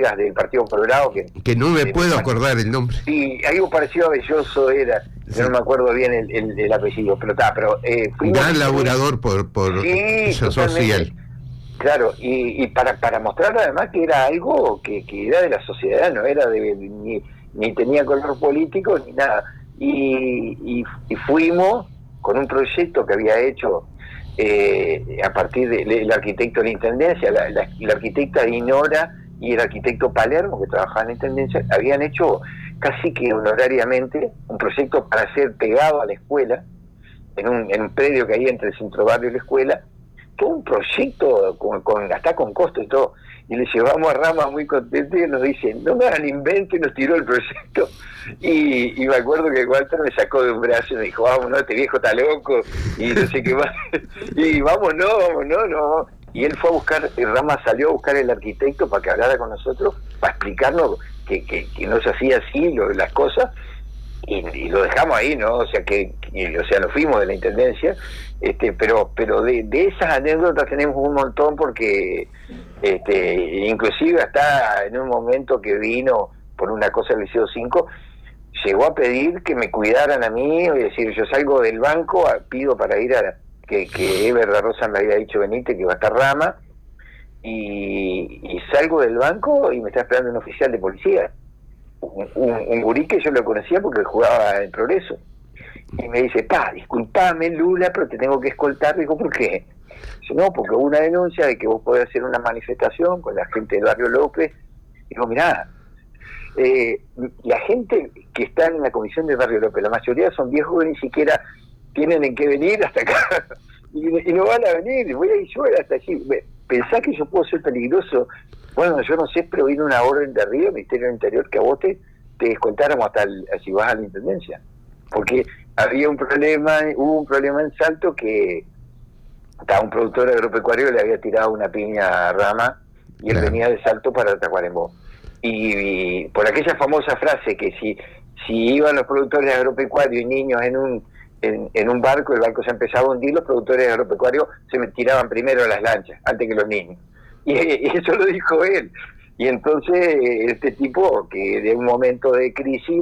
amigas del Partido Colorado que no me puedo acordar el nombre. Sí, algo parecido a Belloso era, sí. No me acuerdo bien el apellido, pero fuimos... Gran laburador por sí, social. Claro, y para mostrar además que era algo que era de la sociedad, no era ni tenía color político ni nada. Y fuimos con un proyecto que había hecho a partir del arquitecto de la Intendencia, la arquitecta Dinora y el arquitecto Palermo, que trabajaban en la Intendencia, habían hecho casi que honorariamente un proyecto para ser pegado a la escuela, en un predio que hay entre el centro barrio y la escuela, todo un proyecto hasta con costo y todo, y le llevamos a Rama muy contento y nos dice, no me hagan invento, y nos tiró el proyecto, y me acuerdo que Walter me sacó de un brazo y me dijo, vámonos, este viejo está loco, y no sé qué más, y vámonos, no, y él fue a buscar, Rama salió a buscar el arquitecto para que hablara con nosotros, para explicarnos que no se hacía así las cosas, y lo dejamos ahí, ¿no? O sea nos fuimos de la intendencia, pero de esas anécdotas tenemos un montón, porque inclusive hasta en un momento que vino por una cosa del Liceo 5, llegó a pedir que me cuidaran a mí, es decir, yo salgo del banco, pido para ir que Eber da Rosa me había dicho venite, que va a estar Rama, y salgo del banco y me está esperando un oficial de policía. Un gurí que yo lo conocía porque jugaba en Progreso, y me dice, disculpame Lula, pero te tengo que escoltar. Digo, ¿por qué? Dice, no, porque hubo una denuncia de que vos podés hacer una manifestación con la gente del barrio López. Digo, mirá, la gente que está en la comisión del barrio López, la mayoría son viejos que ni siquiera tienen en qué venir hasta acá, y no van a venir, voy a ir yo hasta allí. ¿Pensás que yo puedo ser peligroso? Bueno, yo no sé, pero vino una orden de arriba, Ministerio del Interior, que a vos te descontáramos si vas a la Intendencia. Porque hubo un problema en Salto, que estaba un productor agropecuario que le había tirado una piña a Rama, y él venía de Salto para Tacuarembó. Y por aquella famosa frase que si iban los productores agropecuarios y niños en un barco, el barco se empezaba a hundir, los productores agropecuarios se tiraban primero a las lanchas, antes que los niños. Y eso lo dijo él. Y entonces este tipo, que de un momento de crisis,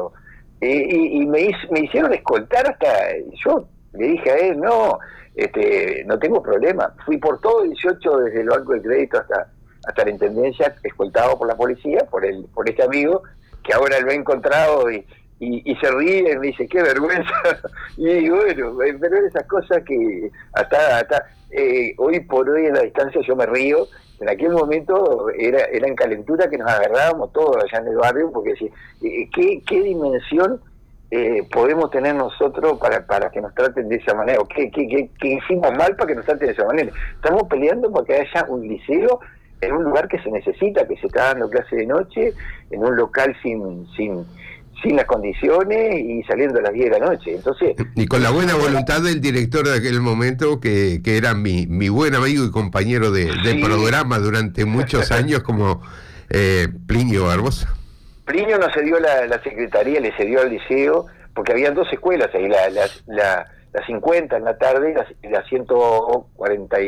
y me hicieron escoltar hasta... Yo le dije a él, no tengo problema. Fui por todo 18 desde el Banco de Crédito hasta la Intendencia, escoltado por la policía, por este amigo, que ahora lo he encontrado y se ríe y me dice, qué vergüenza. Y bueno, pero esas cosas que hasta hoy por hoy en la distancia yo me río. En aquel momento era en calentura que nos agarrábamos todos allá en el barrio, porque ¿qué dimensión podemos tener nosotros para que nos traten de esa manera? ¿O qué hicimos mal para que nos traten de esa manera? Estamos peleando para que haya un liceo en un lugar que se necesita, que se está dando clase de noche, en un local sin las condiciones y saliendo a las 10 de la noche. Entonces, y con la buena voluntad del director de aquel momento, que era mi buen amigo y compañero del programa durante muchos años, como Plinio Barbosa. Plinio nos cedió la secretaría, le cedió al liceo, porque habían dos escuelas ahí, la 50 en la tarde y la 140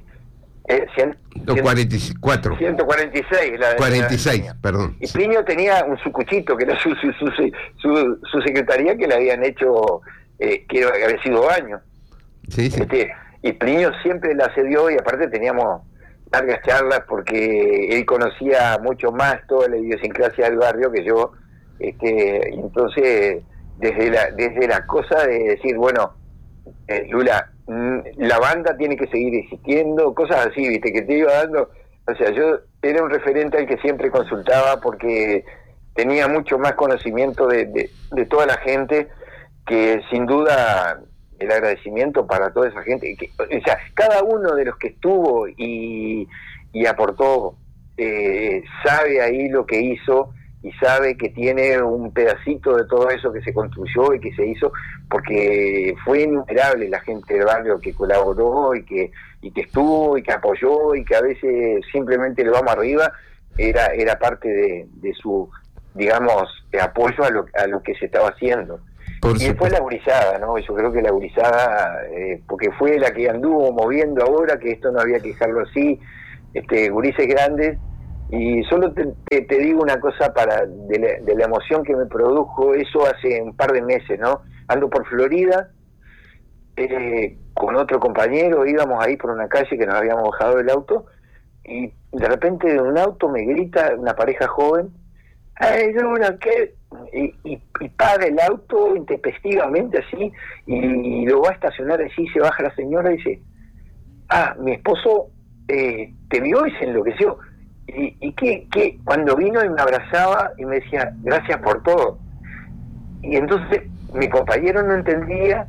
144. 146. 46, perdón. Y Plinio tenía un sucuchito, que era su secretaría, que le habían hecho, que había sido baño. Sí. Y Plinio siempre la cedió, y aparte teníamos largas charlas, porque él conocía mucho más toda la idiosincrasia del barrio que yo. Entonces, desde la cosa de decir, bueno, Lula, la banda tiene que seguir existiendo, cosas así, viste, que te iba dando. O sea, yo era un referente al que siempre consultaba, porque tenía mucho más conocimiento de toda la gente, que sin duda el agradecimiento para toda esa gente, o sea, cada uno de los que estuvo y aportó, sabe ahí lo que hizo, y sabe que tiene un pedacito de todo eso que se construyó y que se hizo, porque fue innumerable la gente del barrio que colaboró y que estuvo y que apoyó, y que a veces simplemente le vamos arriba, era parte de su, digamos, apoyo a lo que se estaba haciendo. Y después la gurizada, ¿no? Yo creo que la gurizada, porque fue la que anduvo moviendo ahora, que esto no había que dejarlo así, gurises grandes, Y solo te digo una cosa de la emoción que me produjo eso hace un par de meses, ¿no? Ando por Florida, con otro compañero, íbamos ahí por una calle que nos habíamos bajado del auto, y de repente de un auto me grita una pareja joven, ¡ay, Luna, qué! Y para el auto intempestivamente así, y lo va a estacionar así, se baja la señora y dice, mi esposo te vio y se enloqueció. Y que cuando vino y me abrazaba y me decía, gracias por todo. Y entonces mi compañero no entendía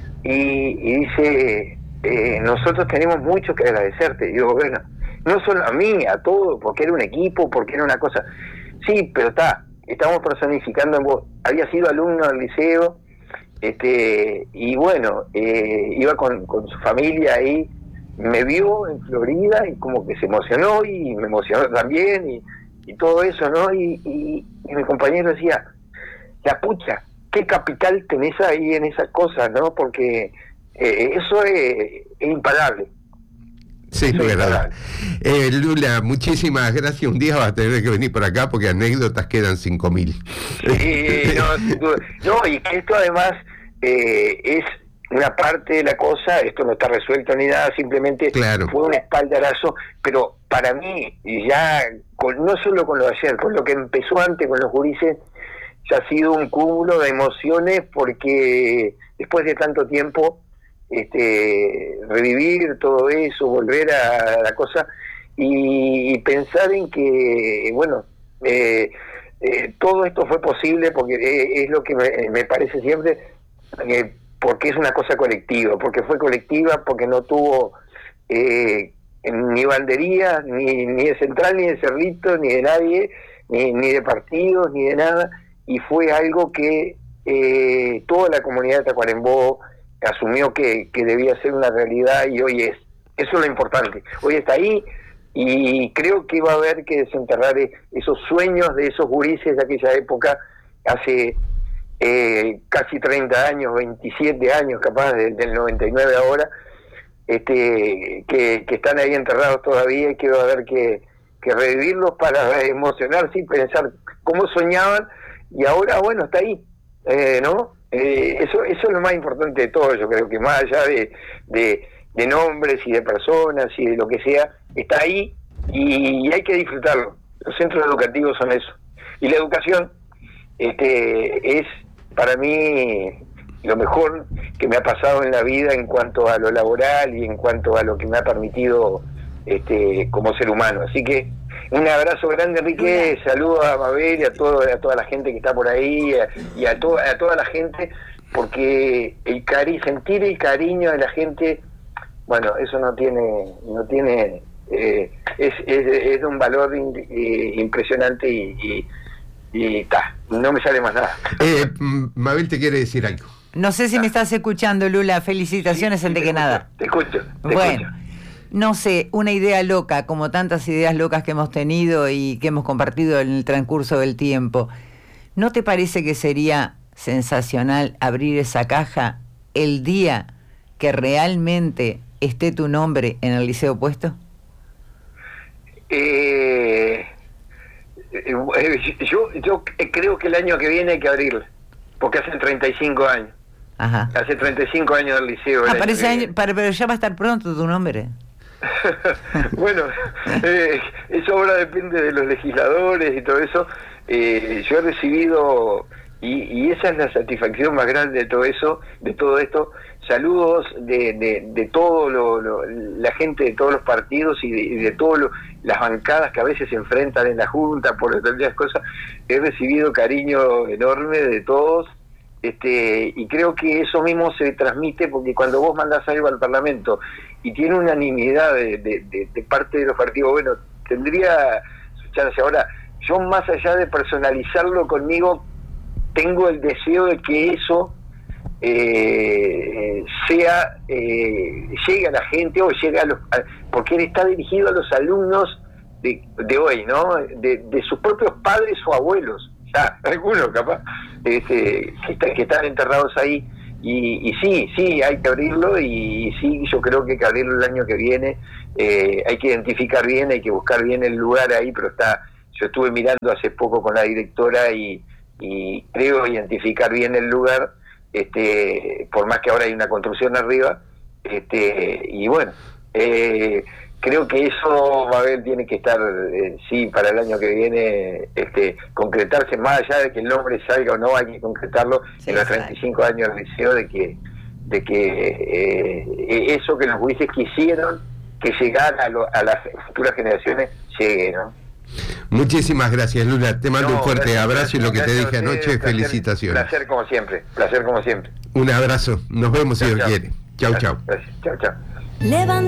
y dice, nosotros tenemos mucho que agradecerte. Y digo, bueno, no solo a mí, a todo, porque era un equipo, porque era una cosa. Sí, pero estamos personificando en vos. Había sido alumno del liceo, y bueno, iba con su familia ahí, me vio en Florida y como que se emocionó y me emocionó también y todo eso, ¿no? Y mi compañero decía, la pucha, qué capital tenés ahí en esas cosas, ¿no? Porque eso es imparable. Sí, es verdad. Lula, muchísimas gracias. Un día vas a tener que venir por acá porque anécdotas quedan 5.000. Sí, no, y que esto además es una parte de la cosa, esto no está resuelto ni nada, simplemente fue un espaldarazo, pero para mí, ya no solo con lo de ayer, con lo que empezó antes con los gurises, ya ha sido un cúmulo de emociones, porque después de tanto tiempo, revivir todo eso, volver a la cosa, y pensar en que, bueno, todo esto fue posible, porque es lo que me parece siempre, porque es una cosa colectiva, porque fue colectiva, porque no tuvo ni banderías, ni de Central, ni de Cerrito, ni de nadie, ni de partidos, ni de nada, y fue algo que toda la comunidad de Tacuarembó asumió que debía ser una realidad, y hoy es. Eso es lo importante. Hoy está ahí, y creo que va a haber que desenterrar esos sueños de esos gurises de aquella época, hace casi 30 años, 27 años capaz, del 99 ahora, que están ahí enterrados todavía, y que va a haber que revivirlos para emocionarse y pensar cómo soñaban, y ahora, bueno, está ahí, ¿no? Eso es lo más importante de todo. Yo creo que más allá de nombres y de personas y de lo que sea, está ahí, y hay que disfrutarlo. Los centros educativos son eso, y la educación es para mí lo mejor que me ha pasado en la vida en cuanto a lo laboral y en cuanto a lo que me ha permitido como ser humano. Así que un abrazo grande, Enrique, saludos a Mabel y a toda la gente que está por ahí, y a toda la gente, porque sentir el cariño de la gente, bueno, eso no tiene es de un valor impresionante, y no me sale más nada. Mabel te quiere decir algo. No sé si me estás escuchando, Lula. Felicitaciones, antes que nada. Te escucho. Bueno, no sé, una idea loca, como tantas ideas locas que hemos tenido y que hemos compartido en el transcurso del tiempo. ¿No te parece que sería sensacional abrir esa caja el día que realmente esté tu nombre en el liceo puesto? Yo creo que el año que viene hay que abrirla, porque hacen 35 años. Ajá. Hace 35 años del liceo. Pero ya va a estar pronto tu nombre. Bueno, eso ahora depende de los legisladores y todo eso. Yo he recibido, y esa es la satisfacción más grande de todo eso, de todo esto, saludos de todo la gente de todos los partidos y de todas las bancadas que a veces se enfrentan en la Junta por determinadas cosas. He recibido cariño enorme de todos, y creo que eso mismo se transmite, porque cuando vos mandás algo al Parlamento y tiene unanimidad de parte de los partidos, bueno, tendría su chance. Ahora, yo, más allá de personalizarlo conmigo, tengo el deseo de que eso llegue a la gente, o llegue porque él está dirigido a los alumnos de hoy, ¿no? De sus propios padres o abuelos, ya algunos capaz, que están enterrados ahí, y sí, hay que abrirlo, y sí, yo creo que hay que abrirlo el año que viene. Hay que identificar bien, hay que buscar bien el lugar ahí, pero yo estuve mirando hace poco con la directora y creo identificar bien el lugar, por más que ahora hay una construcción arriba, y bueno, creo que eso tiene que estar, sí, para el año que viene, concretarse, más allá de que el nombre salga o no, hay que concretarlo en los 35 años del liceo, de que eso que los jueces quisieron que llegara a las futuras generaciones llegue, ¿no? Muchísimas gracias, Lula. Te mando un fuerte abrazo, y lo que te dije ustedes, anoche, felicitaciones. Placer como siempre. Un abrazo. Nos vemos, si Dios quiere. Chau, chau. Gracias. Chau, chau.